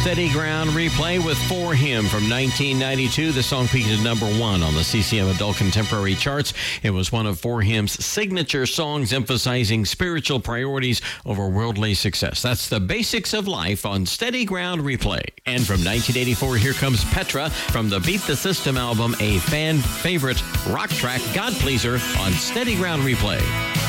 Steady Ground Replay with For Him from 1992. The song peaked at number 1 on the CCM Adult Contemporary charts. It was one of For Him's signature songs emphasizing spiritual priorities over worldly success. That's The Basics of Life on Steady Ground Replay. And from 1984, here comes Petra from the Beat the System album, a fan favorite rock track, God Pleaser, on Steady Ground Replay.